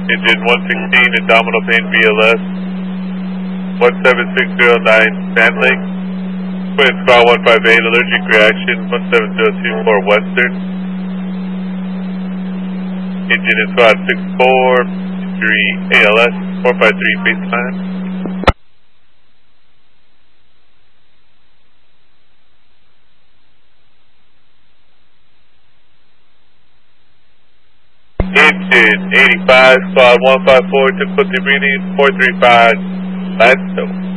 Engine 116, abdominal pain BLS. 17609 Sand Lake. Twin Squad 158, allergic reaction. 17024 Western. Engine in Squad 64, injury ALS. 453 baseline. Engine 85, Squad 154, difficulty breathing, 435, Gladstone.